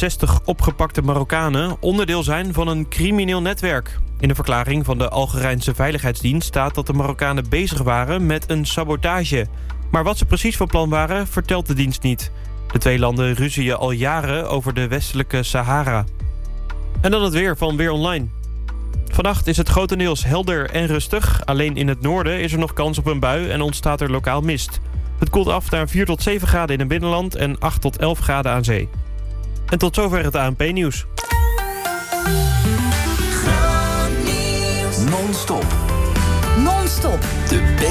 60 opgepakte Marokkanen onderdeel zijn van een crimineel netwerk. In de verklaring van de Algerijnse Veiligheidsdienst staat dat de Marokkanen bezig waren met een sabotage. Maar wat ze precies van plan waren, vertelt de dienst niet. De twee landen ruzien al jaren over de westelijke Sahara. En dan het weer van Weer Online. Vannacht is het grotendeels helder en rustig. Alleen in het noorden is er nog kans op een bui en ontstaat er lokaal mist. Het koelt af naar 4 tot 7 graden in het binnenland en 8 tot 11 graden aan zee. En tot zover het ANP-nieuws. Non-stop. Non-stop. De